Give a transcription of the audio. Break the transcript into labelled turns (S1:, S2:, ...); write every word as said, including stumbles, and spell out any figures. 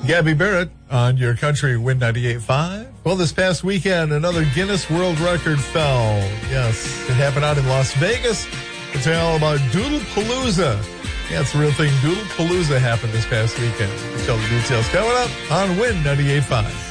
S1: Gabby Barrett on your country Win ninety-eight point five. Well, this past weekend, another Guinness World Record fell. Yes, it happened out in Las Vegas. It's all about Doodlepalooza. Yeah, it's a real thing. Doodlepalooza happened this past weekend. We tell the details coming up on Win ninety-eight point five.